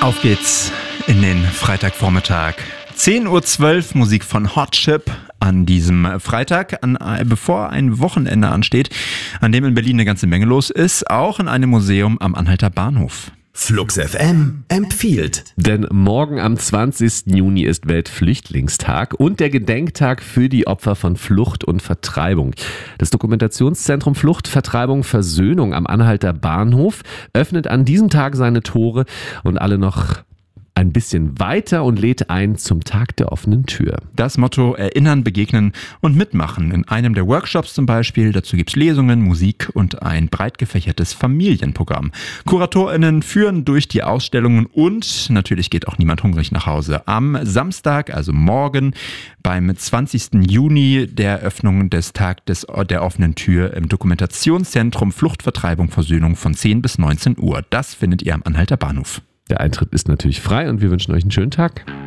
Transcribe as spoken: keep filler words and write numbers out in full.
Auf geht's in den Freitagvormittag. zehn Uhr zwölf Musik von Hot Chip an diesem Freitag, an, bevor ein Wochenende ansteht, an dem in Berlin eine ganze Menge los ist, auch in einem Museum am Anhalter Bahnhof. Flux F M empfiehlt. Denn morgen am zwanzigsten Juni ist Weltflüchtlingstag und der Gedenktag für die Opfer von Flucht und Vertreibung. Das Dokumentationszentrum Flucht, Vertreibung, Versöhnung am Anhalter Bahnhof öffnet an diesem Tag seine Tore und alle noch ein bisschen weiter und lädt ein zum Tag der offenen Tür. Das Motto: Erinnern, begegnen und mitmachen. In einem der Workshops zum Beispiel. Dazu gibt's Lesungen, Musik und ein breit gefächertes Familienprogramm. KuratorInnen führen durch die Ausstellungen und natürlich geht auch niemand hungrig nach Hause. Am Samstag, also morgen, beim zwanzigsten Juni, der Eröffnung des Tag des, der offenen Tür im Dokumentationszentrum Flucht, Vertreibung, Versöhnung von zehn bis neunzehn Uhr. Das findet ihr am Anhalter Bahnhof. Der Eintritt ist natürlich frei und wir wünschen euch einen schönen Tag.